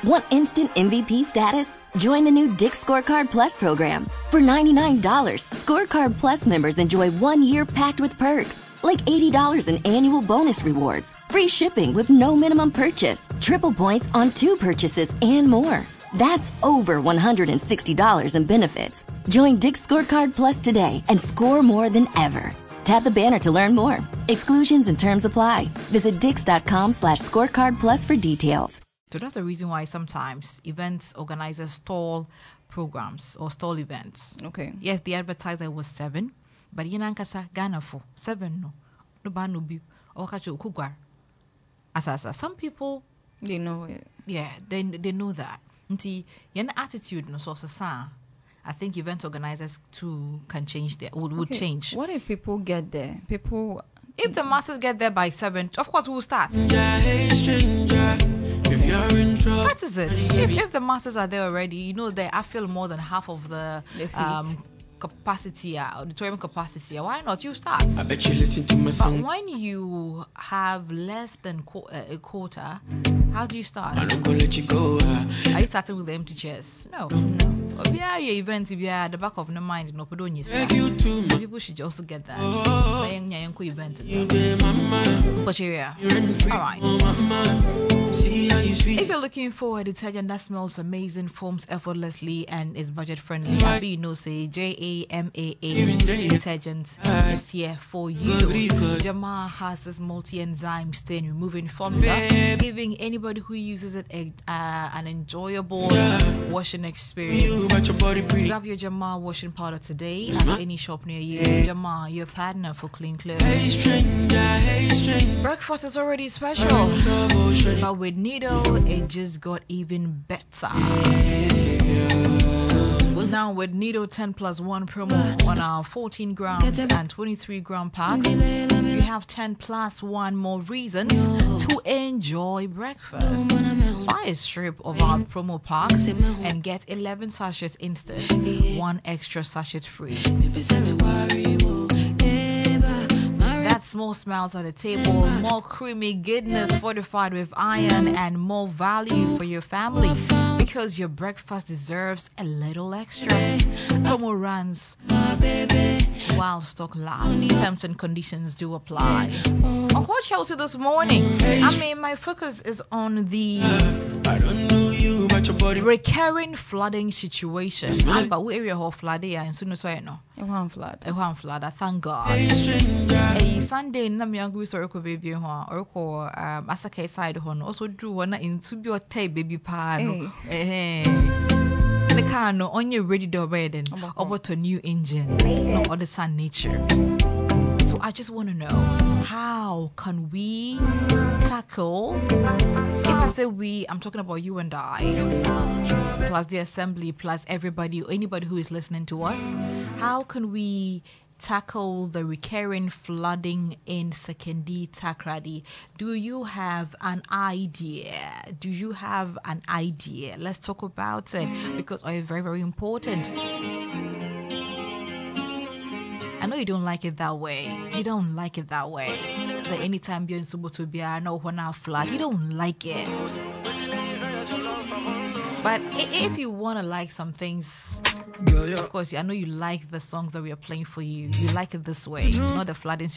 Want instant MVP status? Join the new Dick's Scorecard Plus program. For $99, Scorecard Plus members enjoy 1 year packed with perks, like $80 in annual bonus rewards, free shipping with no minimum purchase, triple points on 2 purchases, and more. That's over $160 in benefits. Join Dick's Scorecard Plus today and score more than ever. Tap the banner to learn more. Exclusions and terms apply. Visit dix.com/scorecard plus for details. So that's the reason why sometimes events organizers stall programs or stall events. Okay. Yes, the advertiser was 7, but yinankasa Ghana for 7 no. No ba no bi. Okacho ukugwar. Asasa. Some people They know it. yeah, they know that. Nti yen attitude no so sa. I think event organizers too can change their would change. What if people get there? If the masses get there by 7, of course we'll start. That is it. If the masses are there already, you know I feel more than half of the capacity, auditorium capacity. Why not? You start. I bet you listen to my song. But when you have less than a quarter, how do you start? I'm not gonna let you go. Are you starting with the empty chairs? No. Yeah, your event, if you're at the back of the mind, no, but people should also get that. Event. All right. If you're looking for a detergent that smells amazing, foams effortlessly, and is budget friendly, you know, say JAMAA detergent is here for you. Jama has this multi-enzyme stain removing formula, giving anybody who uses it an enjoyable washing experience. Grab your Jama washing powder today at any shop near you. Jama, your partner for clean clothes. Breakfast is already special, but with Nido, it just got even better. Now with Nido 10 plus 1 promo on our 14 grams and 23 gram packs, you have 10 plus 1 more reasons to enjoy breakfast. Buy a strip of our promo packs and get 11 sachets instant, 1 extra sachet free. That's more smiles at the table, more creamy goodness fortified with iron, and more value for your family, because your breakfast deserves a little extra. Promo runs while stock lasts. Terms and conditions do apply. On Hot Chelsea this morning, my focus is on the recurring flooding situation. But we area of flooding and soon as I know. A one flood. I thank God. Sunday na me angu so reko baby ho or asaka side ho no also do one into be or tay baby pa no the car no on you ready to wedding about a new engine no other sun nature. So I just want to know, how can we tackle, if I say we, I'm talking about you and I, plus the assembly, plus everybody, anybody who is listening to us, how can we tackle the recurring flooding in Sekondi Takoradi? Do you have an idea? Let's talk about it, because it's very, very important. I know you don't like it that way. That anytime you're in Subotu, no one flood. You don't like it. But if you want to like some things, of course, I know you like the songs that we are playing for you. You like it this way, not the flooding situation.